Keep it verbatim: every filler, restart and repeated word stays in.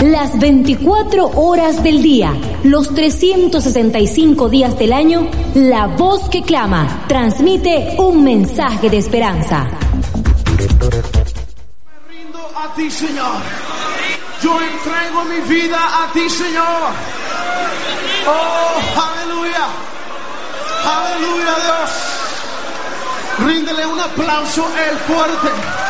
las veinticuatro horas del día, los trescientos sesenta y cinco días del año, la voz que clama transmite un mensaje de esperanza. Me rindo a ti, Señor. Yo entrego mi vida a ti, Señor. Oh, aleluya. Aleluya, Dios. Ríndele un aplauso el fuerte.